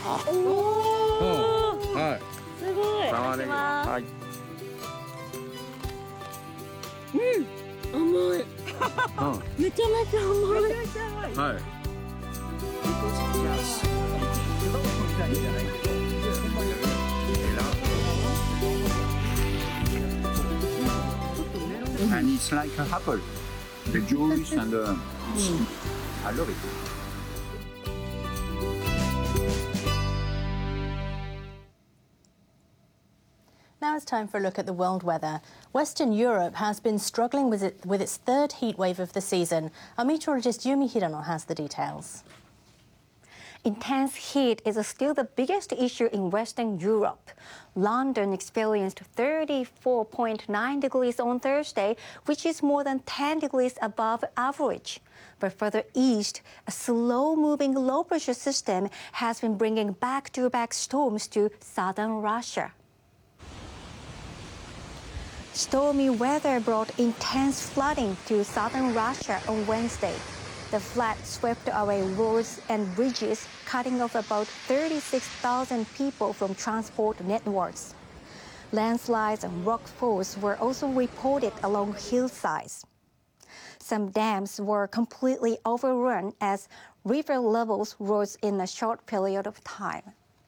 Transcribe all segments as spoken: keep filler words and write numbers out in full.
おお、 はい。 すごい。 玉ねぎ。はい。 うん、甘い。 うん。 めちゃめちゃ甘い。 めちゃめちゃ甘い。 はい。 And it's like a apple. The juice and the... I love it. Now it's time for a look at the world weather. Western Europe has been struggling with, it, with its third heat wave of the season. Our meteorologist Yumi Hirano has the details. Intense heat is still the biggest issue in Western Europe. London experienced thirty-four point nine degrees on Thursday, which is more than ten degrees above average. But further east, a slow-moving low-pressure system has been bringing back-to-back storms to southern Russia. Stormy weather brought intense flooding to southern Russia on Wednesday. The flood swept away roads and bridges, cutting off about thirty-six thousand people from transport networks. Landslides and rockfalls were also reported along hillsides. Some dams were completely overrun as river levels rose in a short period of time.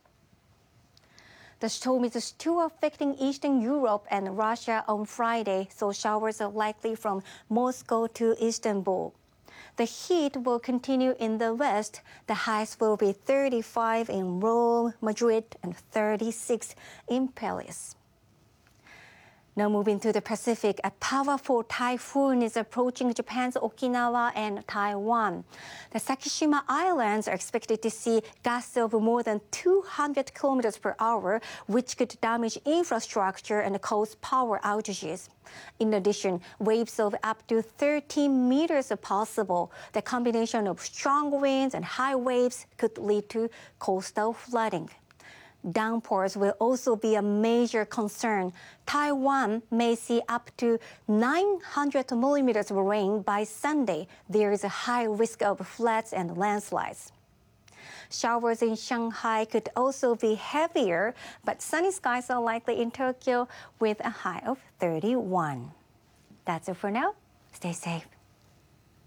The storm is still affecting Eastern Europe and Russia on Friday, so showers are likely from Moscow to Istanbul. The heat will continue in the west. The highs will be thirty-five in Rome, Madrid, and thirty-six in Paris. Now moving to the Pacific, a powerful typhoon is approaching Japan's Okinawa and Taiwan. The Sakishima Islands are expected to see gusts of more than two hundred kilometers per hour, which could damage infrastructure and cause power outages. In addition, waves of up to thirteen meters are possible. The combination of strong winds and high waves could lead to coastal flooding. Downpours will also be a major concern. Taiwan may see up to nine hundred millimeters of rain by Sunday. There is a high risk of floods and landslides. Showers in Shanghai could also be heavier, but sunny skies are likely in Tokyo with a high of thirty-one. That's it for now. Stay safe.